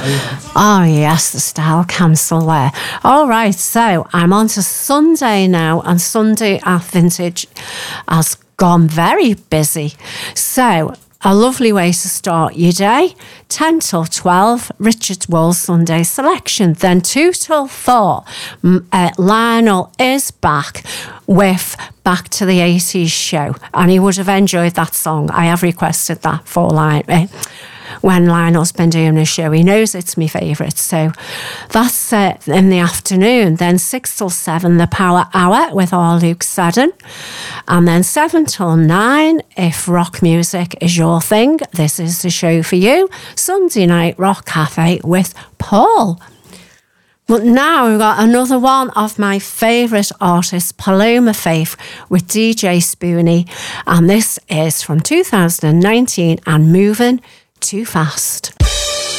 Oh, yes, the style council there. All right, so I'm on to Sunday now, and Sunday at Vintage has gone very busy. So, a lovely way to start your day, 10 till 12, Richard Wool's Sunday selection. Then 2 till 4, Lionel is back with Back to the 80s show. And he would have enjoyed that song. I have requested that for Lionel. When Lionel's been doing a show, he knows it's my favourite. So that's in the afternoon. Then 6 till 7, the Power Hour with our Luke Seddon. And then 7 till 9, if rock music is your thing, this is the show for you. Sunday Night Rock Cafe with Paul. But now we've got another one of my favourite artists, Paloma Faith, with DJ Spoonie. And this is from 2019 and Moving Too Fast.